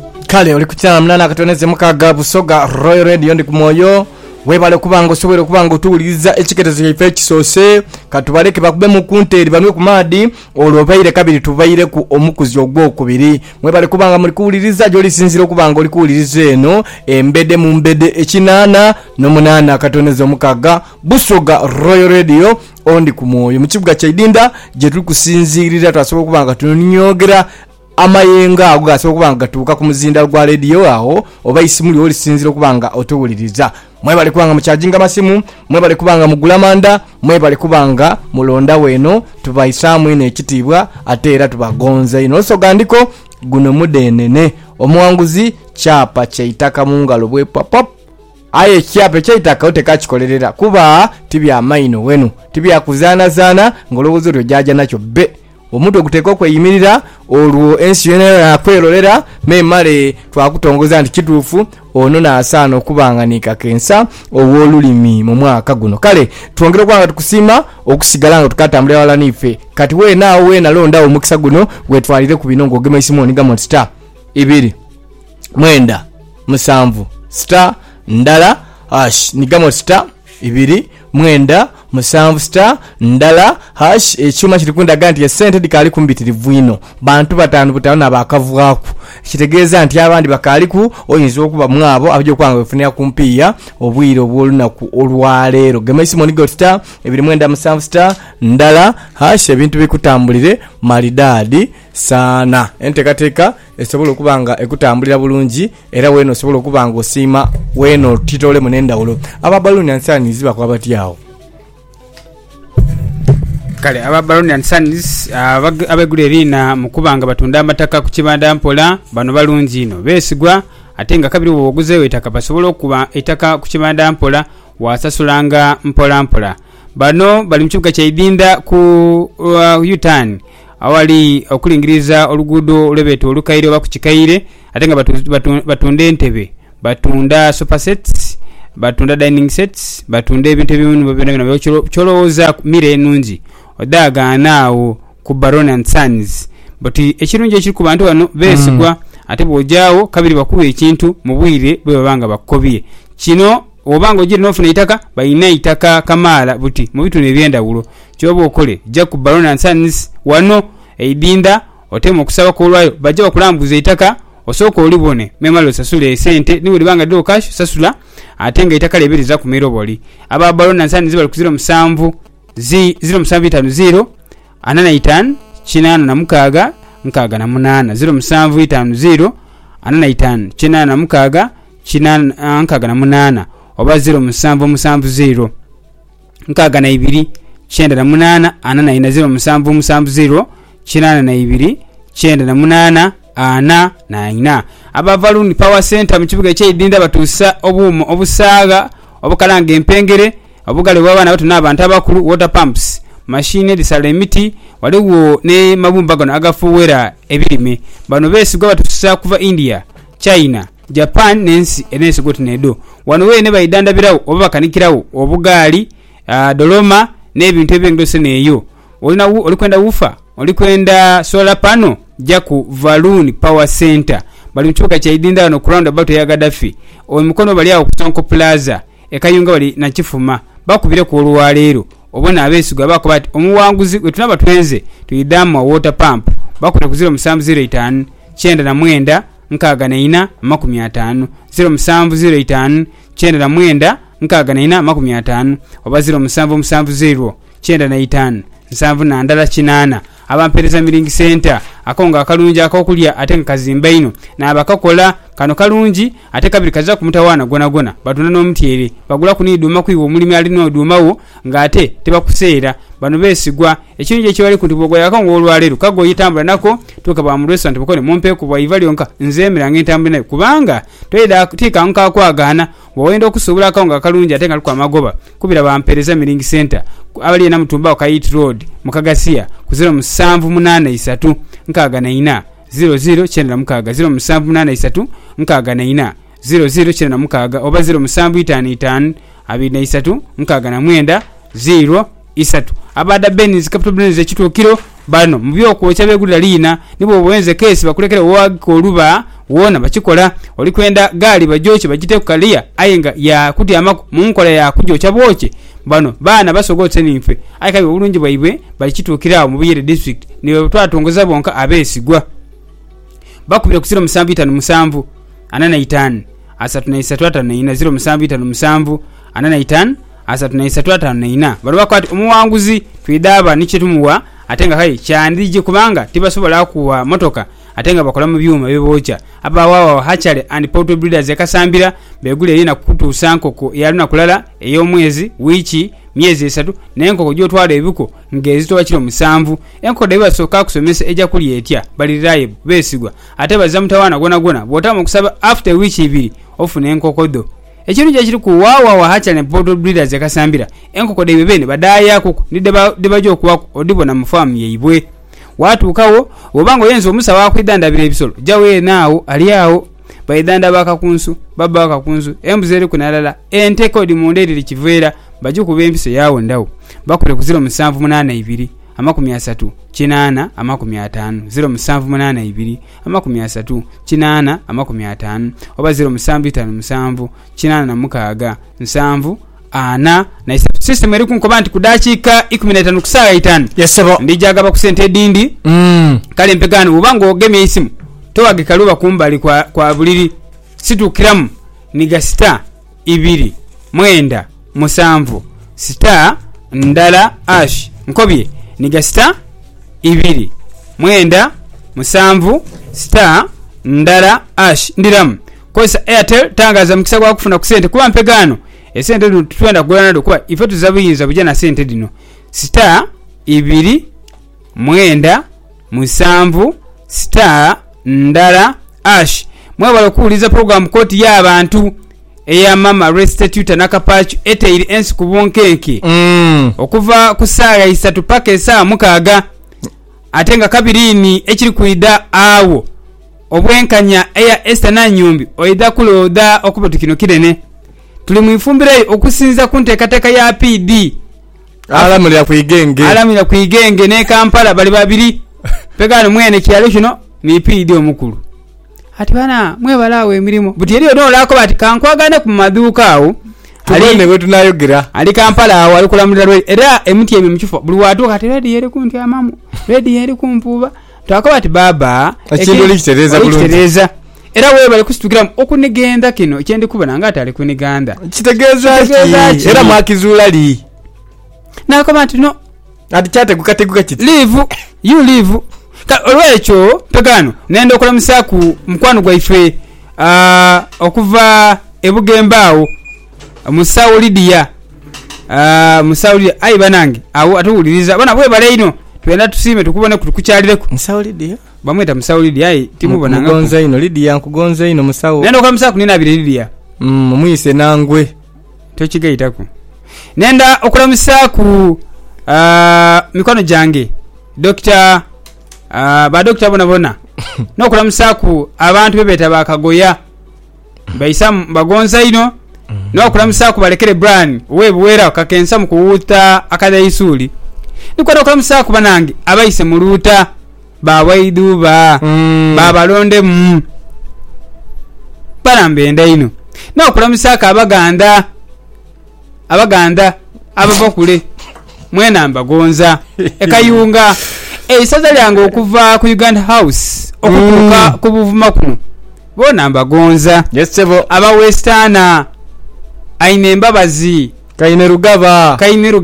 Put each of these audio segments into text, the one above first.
kale oli kuchana mnana akatoneze mukaga Busoga Royal Radio ndi kumoyo webale kubanga osobole kubanga otuwuliriza ekiketezo kyaife ekisose katubaleke bakube mu kunteri banwe ku madi olwobaire kabiri tubaire ku omukuzi ogwokubiri mwebale kubanga muri kuwuliriza joli sinziro kubanga oli kuwuliriza eno embede mu mbede ekinana no munana akatoneze mukaga Busoga Royal Radio ondi kumoyo mu kibuga kya Idinda je tuli kusinzirira twasobola kubanga tunyogera amayenga ago gasobola kubanga tuuka ku muzinda gwa radio aho oba isimu lyoli sinziro kubanga otuwuliriza mwebale kubanga mucharginga masimu mwebale kubanga mugulamanda mwebale kubanga mulonda weno tubaisamu ine ekitibwa ate era tubagonza ino so gandiko guno mudenene omuwanguzi chapa cheitaka mungalo bwe pop aye kyapa cheitaka otekakikolera kuba tibya maino wenu tibya kuzana zana ngolowozo lyo jaja nacho be omuntu okuteka okweyimirira olwo ensi yena akwelolera memale twakutongoza nti kituufu ono naasana okubanga nikakensa owolulimi mu mwaka guno kale twongere kwanga tukusima okusigalanga tukatambula wala nife kati we naawe we nalonda omukisa guno wetwalire ku binongo ogema isimu oniga mu star 2 mwenda musanvu star ndala hash nigamo star 2 mwenda musanvu star ndala hash ekyuma kirikunda ganti ya sente dikali kumbitirivu ino bantu batanu butana bakavwaku kitegeeza nti abandi bakaliku oyinza okuba mwabo abyo kwanga befunira kumpiya obwiro obwolunaku olwaleero gemesi monigo star 2 mwenda musanvu star ndala hash ebintu bikutambulire malidadi sana entekateka esobola okubanga ekutambulira bulungi era weno osobola okubanga osima weno titole munenda ulo aba baluni ansani ziba kwa batyawo kale aba baluni ansani abagule rina mukubanga batunda amataka ku kibanda mpola bano balungi ino besigwa atenga kabiri woguze wetaka basobola okuba etaka ku kibanda mpola wasasulanga mpola mpola bano bali mkibuga kya Idinda ku Utan awali okulingiriza olugudo olwebeto olukaire oba ku kikaire atenga batunda entebe batunda sofa sets batunda dining sets batunda ebintu ebimu bino byolowooza mire enungi odaga naawo ku Baron and Sons bati ekirungi ekiri ku bantu bano besigwa ate bojaawo kabiri bakuba ekintu mu bwire bwe babanga bakobye kino obanga ojiri nofuna itaka bayina itaka kamala buti mu bitu nebyendawulo kyoba okole jja ku Baron and Sons wano Idinda otemo kusaba ko olwayo bajja okulambuza itaka osoko olibone memalo sasule sente ni ulibanga do cash sasula atenga itaka lebiriza ku miroboli aba Baron and Sons bali ku 07 0750 anana chinana na mukaga nkaga na munana 0750 anana chinana na mukaga chinana nkaga na munana oba 0770 nkaga na 2 chenda na munana anana 0770 chinana na 2 chenda na munana ana na ina aba Balloon Power Center mu kibuga kya Idinda batusa obumo obusaga obukalanga empengere obugale bw'abaana bato n'abantu abakulu water pumps machine disalemiti waliwo ne mabumba gano agafuwera ebirime bano besigwa batusa kuva India China Japan nensi enesi gotinedo wano we ne bayidanda birawo oba bakanikirawo obugali doloma n'ebintu ebyengose neyo olikwenda wufa olikwenda solar panel jaku Balloon Power Center bali mchoka kya Idinda no ku roundabout ya Gaddafi omukono bali awo ku Tonko Plaza ekayunga bali na kifuma bakubire ku olwaleero obona abesigwa bakubati omuwanguzi wetuna twenze tuyidamu water pump bakuta ku 0705 chenda na mwenda nkaga na ina 50 0705 chenda na mwenda nkaga na ina 50 oba 0770 chenda na 5 nsanvu na ndala kinana abampereza miringi center akonga akalungi akokulya ate kazimba ino na abakakola kano kalungi ate kabiri kaza kumutawana gona batuna no mutiere bagula kuniduma kuiwo mulimi ali no dumawo ngate tebakuseera bano besigwa ekintu ekiwali kutibogwa yakongo olwaleero kago yitambula nako tukaba mu restaurant bukone mumpe ku bwayivali onka nzemera ngentambula nayo kubanga toyeda tika nka kwagana wawenda okusubula akonga akalungi ate ngaliko amagoba kubira bampereza miringi center abali na mutumba okayit road mukagasia ku 0783 nkaga na ina 00 chenda mukaga 0783 nkaga na ina 00 chenda mukaga oba 0755 23 nkaga na mwenda 0 isatu abada Benz capital Benz ekitukiro bano mubyo ko kyabegulira lina nibo bwenze case bakulekere wako luba wona bakikola oli kwenda gaali bajoche bagite ku kaliya ayenga ya kuti amako munkola ya kujocha boche bano bana basogotse ninfe ayika bulungi bwaibwe balikitukira mu Buyere district niwe twatongoza bonka abesigwa bakubira kusira musambu 57 anana 5 asatu na isatu atano ina 0 musambu 57 anana 5 asatu na isatu atano ina balo bakwati umuwanguzi twidaba nichitumuwa atenga kai kyandije kubanga tibasobola kuwa motoka atenga bakola mu byuma bebocha abawawa hachale and portal breeders yakasambira begule ina kutusa nkoko yalina kulala ey'omwezi wichi myezi 3 n'enkoko gyotwala ebiko ngezito bakiro musanvu enkoko daiba soka kusomesa eja kuli etya baliraye besigwa ate baza mutawana gona botama kusaba after week 2 ofuna enkoko do ekintu kye kiri ku wawa hachale portal breeders yakasambira enkoko daibe bene badaya kuko ndibajo kuwako odibona mu farm yeibwe watu kawo obango yenzo musa wakwidandabira ebisolo jawe naawo aliawo baidanda bakakunsu baba bakakunsu embuzere kunalala enteko di monderi kiveera bajuku bempiso yawo ndawo bakule ku 0782 30 kinana 50 0782 30 kinana 50 oba 0757 kinana mukaga 7 ana na system eri kunkoba nti kudakika 15 kusaga 5 yesebo ndijaga bakusente dindi kale mpegano ubango ogeme isimu towage kaluba kumbali kwa buliri situkiramu niga star 2 mwenda musanvu star ndala ash nkobye niga star 2 mwenda musanvu star ndala ash ndiramu kosa Airtel tangaza mukisa gwa kufuna kusente kuba mpegano esente dino tutwenda kugolana ndo kwa ifetu zabuyinza bujana sente dino star 2 mwenda musanvu star ndala ash mwebalo kuuliza program koti y'abantu eya mama restitute nakapachu eteiri ensi kubonkenke okuva ku saaga 3 paka saa mukaga atenga kabirini ekiri kuida awo obwenkanya eya Esther Nanyumbi oida kuloda okubatukino kirene tuli mwifumbire okusinza kuntekateka ya PD alamulira kuigenge ne Kampala bali babiri pegano mwene kyalo kino ni PD omukulu ati bana mwebalawe emirimu buti eriyo nolako bati kankwagane ku maduuka awo alene wetu nayogira ali Kampala awo ali kulamulira lwe era emuti emi mukifo buli watu kati ready yeri kunti amamu ready yeri kumpuba twako bati baba ekintu likitereza bulungi era wewe bali kusitukira okunigenda kino ekyendi kubana ngata ali kuniganda kitegeeza era mwakizulali nako bati no ati chate kukateguka kiti live olwekyo pegano nenda okola musaku mukwano gwaife okuva ebugembaawo musawo Lydia ayi banange awo atuwuliriza bana bwe baleino twenda tusime tukubone kukyalireko musawo Lydia bamweta musawo Lydia ayi timubona ngonza ino Lydia nkugonza ino musawo nenda okola musaku nina abire Lydia mwise nangwe tokigaitako nenda okola musaku mikono jange Dr. ba doctor bona nokola musaku abantu bebeta bakagoya baisam bagonza ino nokola musaku balekere brand webuwera kakensa mu kuwuta akadaisuli niko nokola musaku banange abayise muluta bawaiduba babalonde barambenda ino nokola musaku abaganda abavakule mwena mbagonza ekayunga eisaza lyange okuva ku Uganda House okutuka ku buvuma kuno bona mbagonza yesebo aba westana aine mbabazi kaine rugaba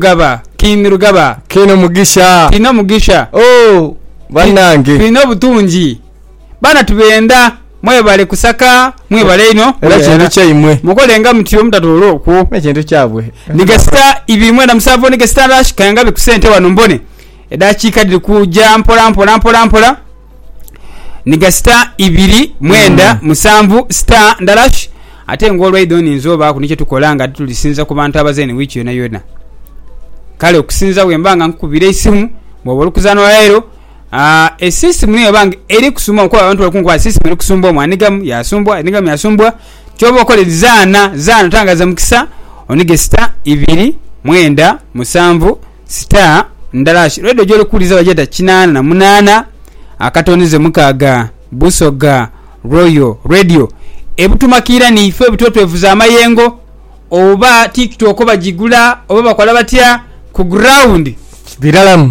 kino mugisha banange kino butunji bana tubenda mwebale kusaka mwebale ino era kintu kyaimwe mukolenga mutiyo mutatolo okwo ekintu kyabwe nigesta ibimwe na musavo nigesta rash kanga bikusente wano mbone edakika dili kuja mpola nigesta 2 mwenda musanvu star ndalash ate ngolwa idoni nzoba ku niche tukolanga tulisinza ku bantu abazene wichi yona kale okusinza wembanga nkubire isimu mwobolo kuzano lero system niyo bangi eri kusuma ko abantu bakungwa system eri kusumba mwanigamu yasumbwa kyobo okole zana tangaza mukisa onigesta 2 mwenda musanvu star ndalash redo jole kuliza wajeta 8 akatonize mukaga busoga Royal Radio ebutumakira nife butotwevuza amayengo oba TikTok bagigula oba bakola batya ku ground biralamu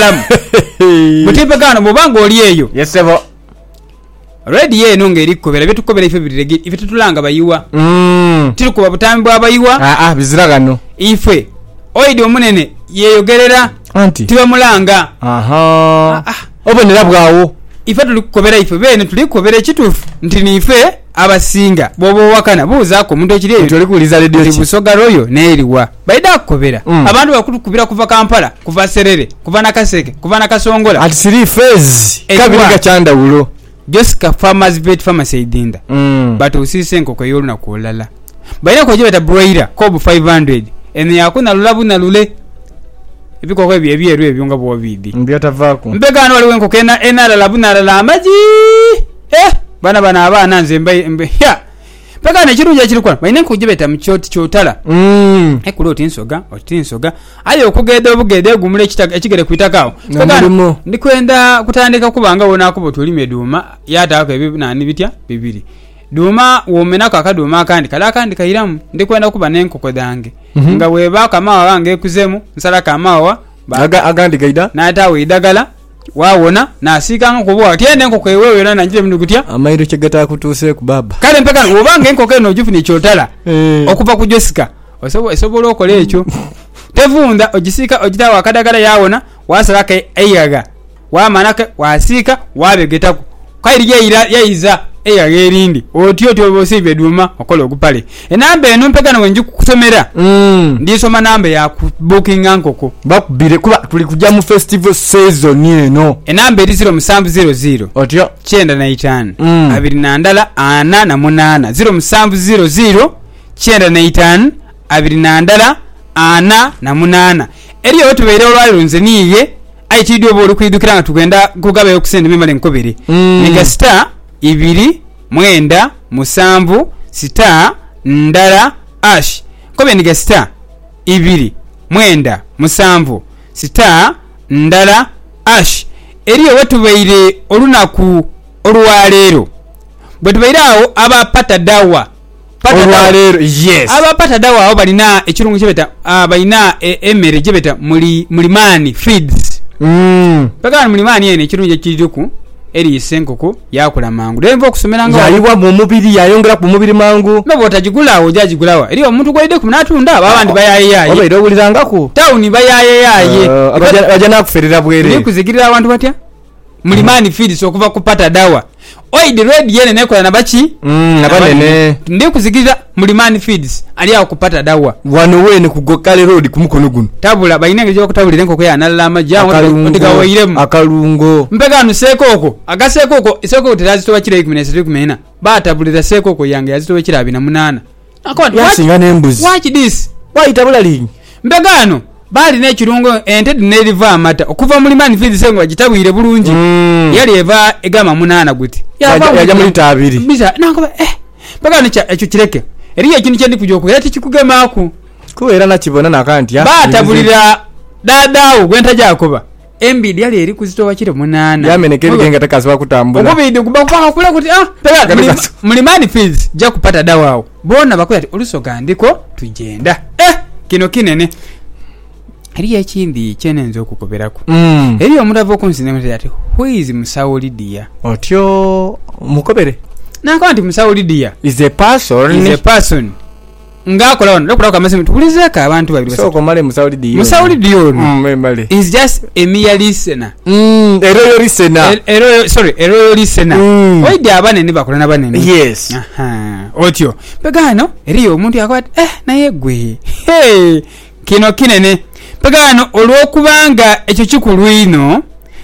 mutipegano mubanga oli eyo yesebo radio eno ng'erikobera byetukobera ife birege ife tutulanga bayiwa tiri kuba butambi bwabayiwa biziragano ife oidi omunene yeyogerera anti tibamulanga obonera bwawo ife tulikobera ife bene tulikobera ekituufu nti nife abasinga bobo wakana buuzaako omuntu ekiri eyo tulikuliza radio ki Busoga Royal neeriwa baida kukobera abantu bakutukubira kuva Kampala kuva Serere kuva Nakaseke kuva Nakasongola ati siri phase kabiri gachanda ulo Jessica Farmers Vet Pharmacy idinda bato usise enkoko y'olunaku olulala balina kwegibeta broiler kobu 500 ene yakuna lulabu na lule ebikoko ebyeru ebyonga bwobidi mbyatavaako mbegano waliwo enkoko enala labu na lala amaji bana abaana nze mbe ya pekane kirunja kirikwana balina kugibeta mukyoti kyotala ekulo otinsoga ayo okugenda obugede gumule ekigere kwitakawo pekane ndikwenda kutandika kubanga wonako tulime duma yataako ebinani bitya bibiri duma womenako akaduma akandi kala akandi kairamu ndikwenda kuba n'enkoko dange nga weba kamawa wange ekuzemu nsala kamawa agandi gaida n'ataawo idagala wawona nasikanga kubuwa tiende enkoko ewewe yona nanjire mundu gutya amairo kigata kutuuse ku baba kale mpeka obanga enkoko eno ogifuna ekyotala okuva ku Jessica osobola okola ekyo tevunda ogisika ogitawo akadagala yawona wasalaka eyaga wamanaka wasika wabegetaku kairi yayiza eyaga erindi otyo tyobosimbe duma okola ogupale enamba eno mpeka wenju kusomera ndisoma namba ya booking nkoko bakubire kuba tuli kujja mu festival season eno enamba eri 0700 otyo 95 29 88 0700 95 29 88 eriyo tubeere olwaliro nze niye aitidio boli kwidukira nga tugenda kugaba yokusende mimale nkobere mega star 2 mwenda musanvu star ndala ash kobe niga star 2 mwenda musanvu star ndala ash eriyo wetubeire olunaku olwalero bwetubeire awo abapata dawa olwalero yes abapata dawa awo balina ekirungu kibeta balina emere kibeta mulimani feeds pekana mulimani ene ekirungu ekiriku eri senkoko yakula mangu denva okusomera nga yayiwa mu mubiri yayongera ku mubiri mangu no botajigulawo jagigulawa eri omuntu gwalide kumunatunda abandi bayaye obaire owulirangako town bayaye aja nakuferera bwere ni kuzigirira abantu batya mulimani feeds okuva kupata dawa oide red yene nekola nabachi nabanene ndi kuzigirira mulimani feeds ali awo kupata dawa wano wene kugokale road kumukono guno tabula bayinenge jo kutawulira enkoko ya nalama jawo ndiga wairemu akalungo mpegano sekoko agasekoko isoko tirazitowa kire 10 batabulira sekoko yange yazitowa kire 28 akwati yasinga nembuzi watch this waitabula lingi mpegano bali n'ekirungo ente neriva amata okuva mulimani feeds sengo agitabwire bulungi yali eva egama 8 guti yaja muri 2 biza nangoba pegano ekyo kireke eri ekintu kyendi kujoko yati kikugemaku kubeera nakibona nakanti batabulira dadawo gwenta jakoba embidi yali eri kuzitowa kire 8 yamenekeri nga takaziba kutambula okubidi kubakupaka kula kuti pega mulimani feeds ja kupata dawawo bona bakoya ati olusoga ndiko tujenda kino kinene eri ekindi kyenenze okukoberako eri omuntu ava okunsinema ati who Musawo Lydia otyo mukobere nakwa nti Musawo Lydia is a person ngakola wano lokulako amasimu tupulizeko abantu babiri soko male Musawo Lydia Musawo Lydia mbale is just a mere listener a royal listener oidi abanene bakola nabanene yes otyo pegano eriyo omuntu yakwati naye gwe kino kinene pegano olwokubanga ekyo kikulwino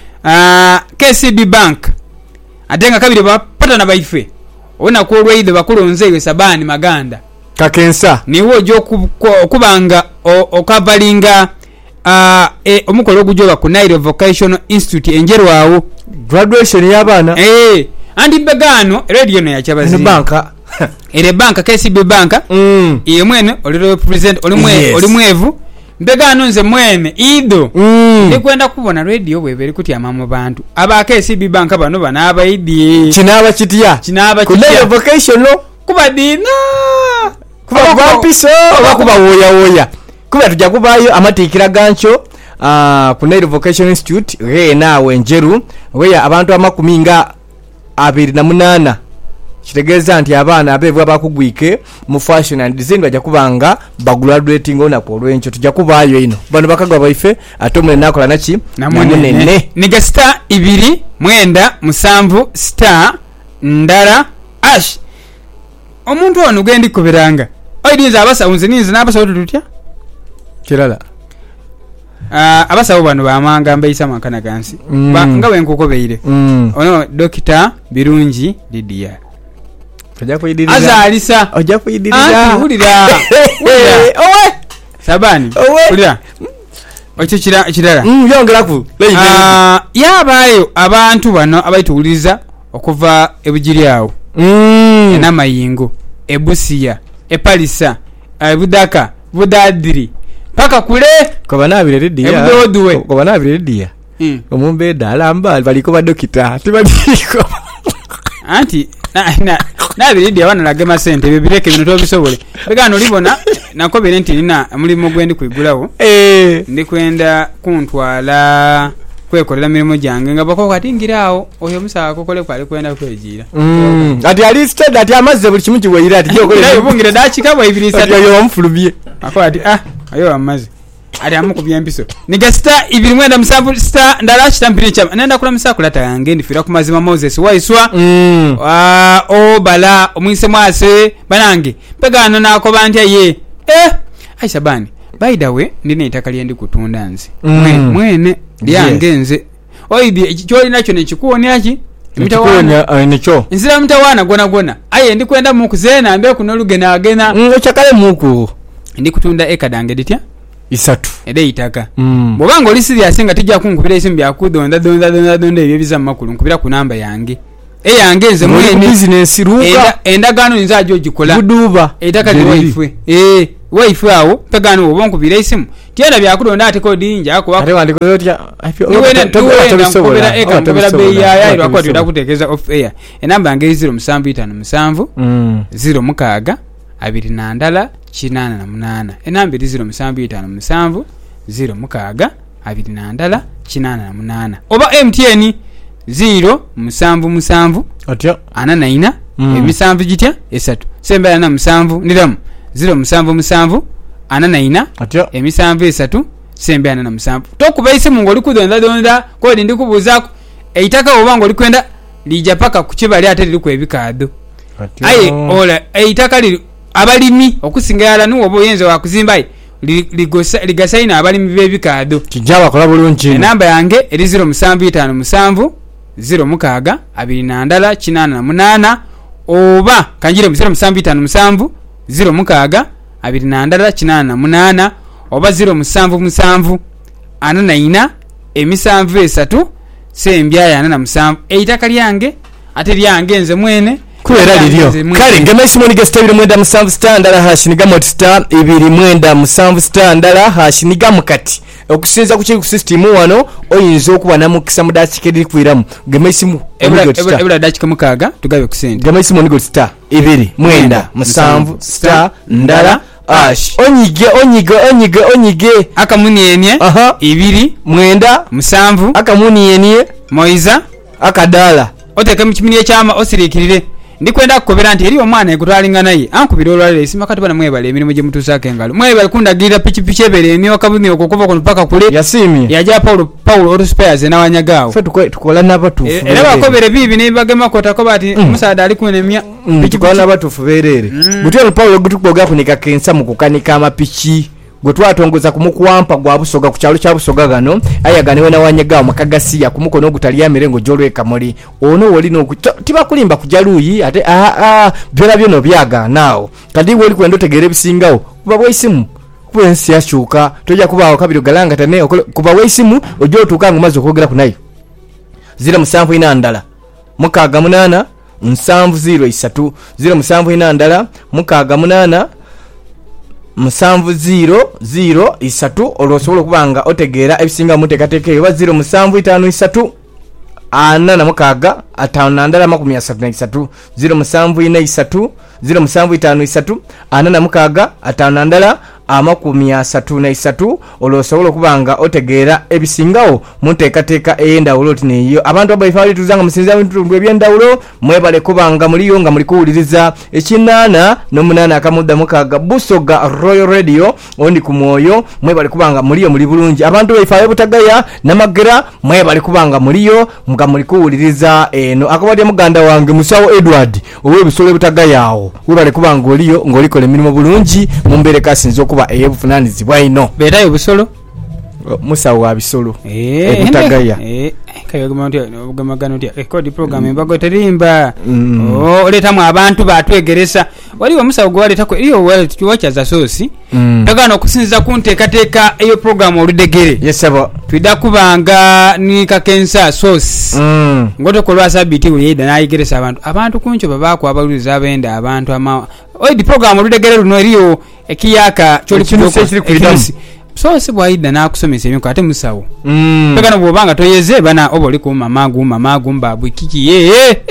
KCB Bank atenga kabiri bapata na baife ona ko olweide bakulonze ewe Sabani Maganda kakensa niwo jo kubanga okavalinga omukolo gujoba ku Nile Vocational Institute enjerwawo graduation y'abaana andi begano radio no yachabazi banka ere banka KCB Bank yemwene oliro president olimwevu mbega nonze mwene ido ndikwenda kubona radio bwebere kutyama mu bantu aba KCB bank bano bana abaidi kinaba kitya kuleyo vocation kuba dina kuba bapiso kuba woya kuba tujja kubayo amatikira gancho kuneiro vocation institute nawe njeru weya abantu amakumi nga 28 kitegeeza nti abaana abevwa bakugwike mu fashion and design bajja kubanga bagraduating ona ko lwencho tujja kubayo ino bano bakagwa baife atomwe nakola nachi namunene niga star 2 mwenda musanvu star ndara ash omuntu ono gendi kuberanga oyidiza abasawunze ninze n'abasawo tutya kirala abasawo bano bamanga mbayisa mankana gansi nga wenkoko beire ono Dr. Birungi Lydia ojja kuyidirira azalisa ojja kuyidirira hulira owe sabani hulira ocho kirala yongeraku yabayo abantu bano abayituuliza okuva ebujiryawo enamayingo ebusiya epalisa ebudaka budadiri paka kule kobanabire Lydia ebudodwe kobanabire Lydia omumbeda alamba baliko ba dokita tibaliko anti na Lydia wana lagema sente bibireke bino tobisobole begano libona nakobere nti nina mulimo gwendi kwigulawo ndikwenda kuntwala kwekolera mirimo jange nga bako katingirawo oyo musa akokole kwali kwenda kwejira ati ali sted ati amaze buli kimu kiweyira ati yokolera bungire dachika bwa ibirisa ati yo mfulubye ako ati ayo amaze ati amukubye empiso niga star 2 mwenda musanvu star ndala chitampire chama nenda kula musakula tayange ndifira ku mazima Moses waiswa bala omwise mwase banange pegano nako bantya ye aisha bani by the way ndine itakali ndi kutunda nzi mwene lyange nze oyibi kyoli nacho nekikuone aki mtawana nicho nzira mtawana gona aye ndi kwenda mu kuzena ambe kuno lugena agena ochakale muku ndi kutunda ekadange ditya isatu ede itaka bobanga oli serious nga tijja kunkubira isimbi akudonda ebyo biza makulu nkubira ku namba yange yange nze mwene business ruka endagano nza ajo gikola buduba etaka liwaifwe waifwe awo pegano obonkubira isimu tienda byakudonda ate kodi nja ako ate wandiko yotya nkubira eka nkubira bei ya ilo akwati ndakutekeza off air enamba yange 0757 06 29 88 enamba 0757 06 29 88 oba MTN 077 atya ananaina emisanvu gitya esatu sembera na musanvu ndiramu 077 ananaina atya emisanvu esatu sembera na musanvu tokuba isimu ngoli kudonda kodi ndikubuuzako eitaka obango likwenda lija paka kukibali ate lili kwebikado aye ola eitaka lili abalimi okusinga yala nuwo boyenze wakuzimbaye ligasaina abalimi bebikado kijawa kola bulungi enamba yange eri 0757 06 29 88 oba kanjire mu 0757 06 29 88 oba 077 ananaina emisanvu esatu sembya na musanvu eitaka lyange ate lyange nze mwene kuera liryo kale ngemesimo ni gestabire mwenda musanvu standard hashiniga mot star 2 mwenda musanvu standard hashiniga mukati okusinza kuchi system wano oyinza okuba namukisa mudachike likwiramu gemesimo ebula dachike mukaga tugabe kusente gemesimo ni star 2 mwenda musanvu star ndala ash onyige akamunienye 2 mwenda musanvu akamunienye moiza akadala oteka mukimini ekyama osirikirire ndikwenda kukobera nti eri omwana ekutwalinga naye ankubira olwaliro esima kati bana mwebale emirimu gye mutuusaako engalo mwebale kundagirira pikipiiki ebere emyoka bumyoka okuva kuno paka kule yasimye yajja Paulo Autospares nawanyagaawo fe tukola n'abatuufu era bakobere bibi nebagema kotako bati musaada ali kunemya tukola n'abatuufu beerere gutyo Paulo gutukoga kunika kensa mu kukanika amapiki gwe twatongoza kumukuwampa gwa Busoga ku kyalo kya Busoga gano ayaganiwe na wanyagawo makagasiya kumukono ogutali ya mirengo jolweka muri ono woli no tibakulimba kujaluyi ate byona byono byaga nawo kadi woli kwendo tegere bisingawo kuba bwisimu kwensi yashuka toja kubawo kabiro galanga tane kuba bwisimu ojo otukangu mazo kwogera kunayo zira musanvu inandala mukaga munana nsanvu 03 zira musanvu inandala mukaga munana 0703 olwo osobola okubanga otegeera ebisinga muteekateeka eyo 0753 46 56 0743 0753 46 56 olwo osobola okubanga otegeera ebisingawo muteekateeka ey'endawulo oti neyo abantu abaifali tuzanga musinza bintu eby'endawulo mwebale kubanga muliyo nga muli kuwuliriza ekinana n'omunana akamudda mukaga Busoga Royal Radio ondi ku Mwoyo mwebale kubanga muliyo muli bulungi abantu baifali butagaya namagera mwebale kubanga muliyo nga muli kuwuliriza eno akawadya muganda wange Musawo Edward ow'ebisolo butagayawo webale kubanga oliyo ng'olikola emirimu bulungi mumbere kasinze okuba eyebufunanizibwa ino betayo busolo Musawo wa bisolo ebutagaya kayogamaganotya record program embago terimba oletamu abantu batwegeresa waliwo Musawo gwaleetako iyo kiwachaza sosi tagano okusinziza ku nteekateeka eyo program oludegere yesabo twida kubanga ni kakensa sosi ngotokolwa sabiti uliyeda nayigeresa abantu kuncho babako abaluliza abenda abantu di program oludegere luno eriyo ekiyaka kyoli kinose sosi bwaida nakusomesa ebintu ate Musawo pegano bwobanga toyeze bana obo liko mamagu mbabu kiki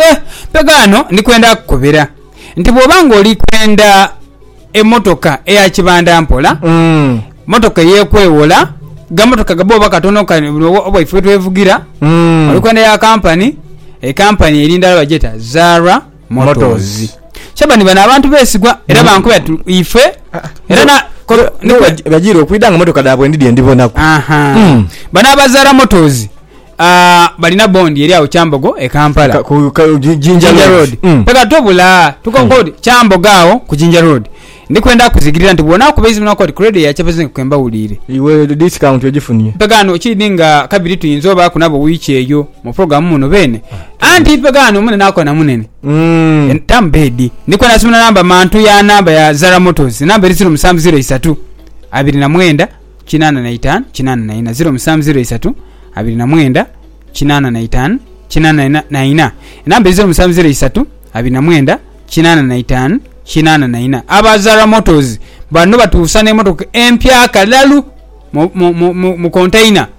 pegano ndikwenda kukobera nti bwobanga oli kwenda emotoka eya kibanda mpola motoka yekwewola gamotoka gaboba katono obo ife twevugira oli kwenda ya company erinda bajeta Zara Motors Shabani bana abantu besigwa era bankuba ife era na bajiro okwidanga motoka dabwe ndibonako bana abazara Motors balina bondi eri awo Kyambogo e Kampala ku Jinja Road peka tobula tukongodi Kyambogo awo ku Jinja Road ndikwenda kuzigirira nti bwona kubezi munako credit ya chapeze kwemba ulire iwe discount yogifunye pegano kidinga kabiri tuyinzoba kunabo wichi eyo mu program muno bene anti pegano mune nako na munene entambedi niko nasumuna namba mantu ya namba ya Zara Motors namba eri 0703 29 895 070 29 895 999 namba 0703 29 895 999 abazara Motors bano batusane motoka empya kalalu mu container